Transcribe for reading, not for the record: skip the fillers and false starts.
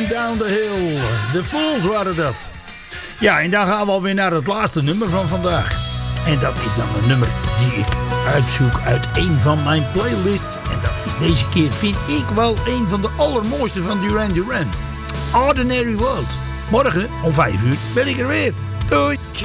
Down the Hill. The Fools waren dat. Ja, en dan gaan we alweer naar het laatste nummer van vandaag. En dat is dan een nummer die ik uitzoek uit een van mijn playlists. En dat is deze keer, vind ik wel, een van de allermooiste van Duran Duran. Ordinary World. Morgen om 5 uur ben ik er weer. Doei!